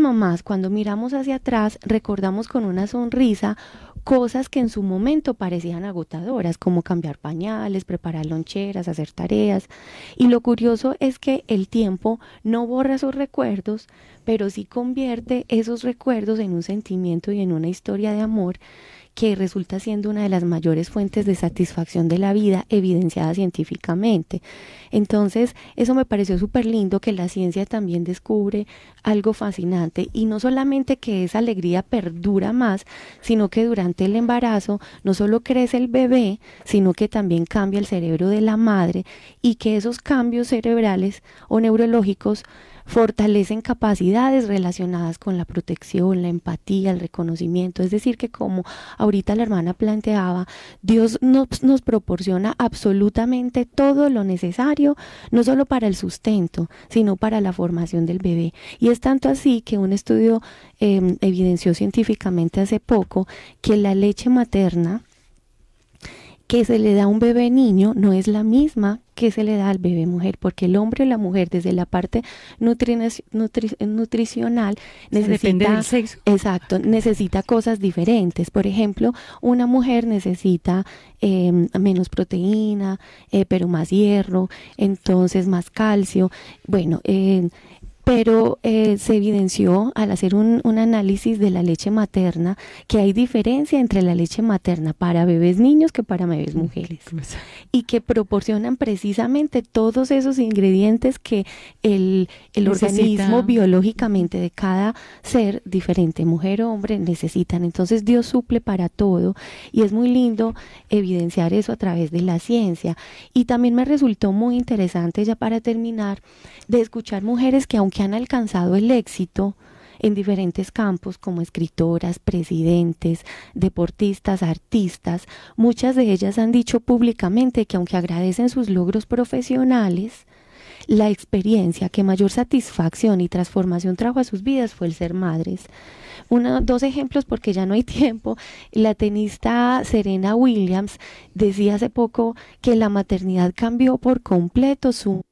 mamás, cuando miramos hacia atrás, recordamos con una sonrisa cosas que en su momento parecían agotadoras, como cambiar pañales, preparar loncheras, hacer tareas. Y lo curioso es que el tiempo no borra esos recuerdos, pero sí convierte esos recuerdos en un sentimiento y en una historia de amor que resulta siendo una de las mayores fuentes de satisfacción de la vida, evidenciada científicamente. Entonces, eso me pareció súper lindo, que la ciencia también descubre algo fascinante, y no solamente que esa alegría perdura más, sino que durante el embarazo no solo crece el bebé, sino que también cambia el cerebro de la madre, y que esos cambios cerebrales o neurológicos fortalecen capacidades relacionadas con la protección, la empatía, el reconocimiento. Es decir, que como ahorita la hermana planteaba, Dios nos proporciona absolutamente todo lo necesario, no solo para el sustento, sino para la formación del bebé. Y es tanto así que un estudio evidenció científicamente hace poco que la leche materna que se le da a un bebé niño no es la misma que se le da al bebé mujer, porque el hombre o la mujer, desde la parte nutricional, depende necesita, del sexo. Exacto, necesita cosas diferentes. Por ejemplo, una mujer necesita menos proteína, pero más hierro, entonces más calcio. Bueno, pero se evidenció al hacer un análisis de la leche materna que hay diferencia entre la leche materna para bebés niños que para bebés mujeres, y que proporcionan precisamente todos esos ingredientes que el organismo biológicamente de cada ser diferente, mujer o hombre, necesitan. Entonces Dios suple para todo, y es muy lindo evidenciar eso a través de la ciencia. Y también me resultó muy interesante, ya para terminar, de escuchar mujeres que, aunque han alcanzado el éxito en diferentes campos como escritoras, presidentes, deportistas, artistas, muchas de ellas han dicho públicamente que, aunque agradecen sus logros profesionales, la experiencia que mayor satisfacción y transformación trajo a sus vidas fue el ser madres. Dos ejemplos, porque ya no hay tiempo. La tenista Serena Williams decía hace poco que la maternidad cambió por completo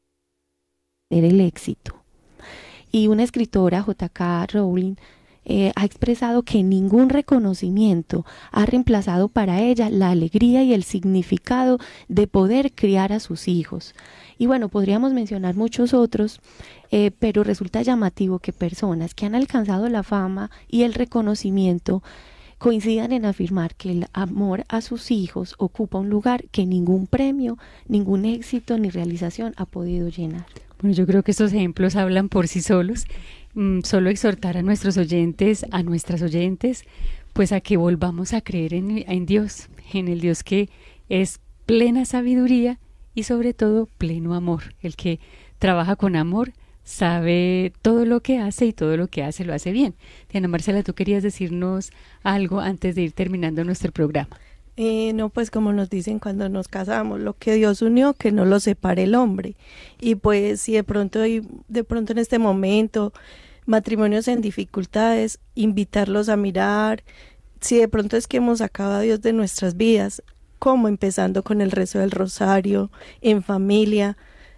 el éxito. Y una escritora, J.K. Rowling, ha expresado que ningún reconocimiento ha reemplazado para ella la alegría y el significado de poder criar a sus hijos. Y bueno, podríamos mencionar muchos otros, pero resulta llamativo que personas que han alcanzado la fama y el reconocimiento coincidan en afirmar que el amor a sus hijos ocupa un lugar que ningún premio, ningún éxito ni realización ha podido llenar. Bueno, yo creo que estos ejemplos hablan por sí solos. Solo exhortar a nuestros oyentes, a nuestras oyentes, pues a que volvamos a creer en Dios, en el Dios que es plena sabiduría y sobre todo pleno amor. El que trabaja con amor sabe todo lo que hace, y todo lo que hace lo hace bien. Diana Marcela, tú querías decirnos algo antes de ir terminando nuestro programa. No, pues como nos dicen cuando nos casamos, lo que Dios unió, que no lo separe el hombre. Y pues si de pronto en este momento matrimonios en dificultades, invitarlos a mirar si de pronto es que hemos sacado a Dios de nuestras vidas, como empezando con el rezo del rosario, en familia.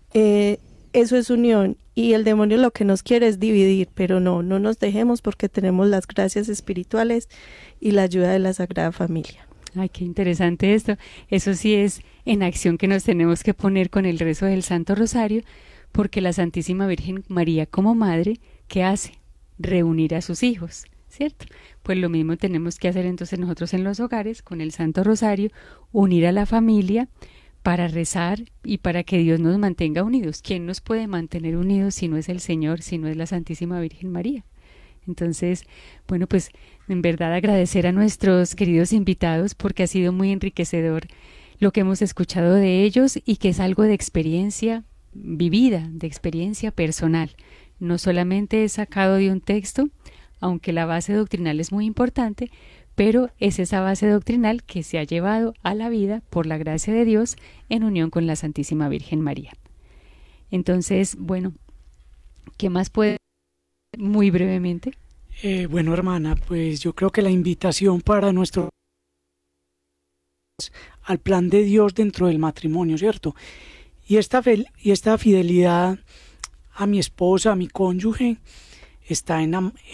Eso es unión, y el demonio lo que nos quiere es dividir, pero no nos dejemos, porque tenemos las gracias espirituales y la ayuda de la Sagrada Familia. Ay, qué interesante esto. Eso sí es en acción que nos tenemos que poner con el rezo del Santo Rosario, porque la Santísima Virgen María, como madre, ¿qué hace? Reunir a sus hijos, ¿cierto? Pues lo mismo tenemos que hacer entonces nosotros en los hogares con el Santo Rosario, unir a la familia para rezar y para que Dios nos mantenga unidos. ¿Quién nos puede mantener unidos si no es el Señor, si no es la Santísima Virgen María? Entonces, bueno, pues en verdad agradecer a nuestros queridos invitados, porque ha sido muy enriquecedor lo que hemos escuchado de ellos, y que es algo de experiencia vivida, de experiencia personal. No solamente es sacado de un texto, aunque la base doctrinal es muy importante, pero es esa base doctrinal que se ha llevado a la vida por la gracia de Dios en unión con la Santísima Virgen María. Entonces, bueno, ¿qué más puede? Muy brevemente. Bueno, hermana, pues yo creo que la invitación para nuestro al plan de Dios dentro del matrimonio, ¿cierto? Y esta fidelidad a mi esposa, a mi cónyuge, está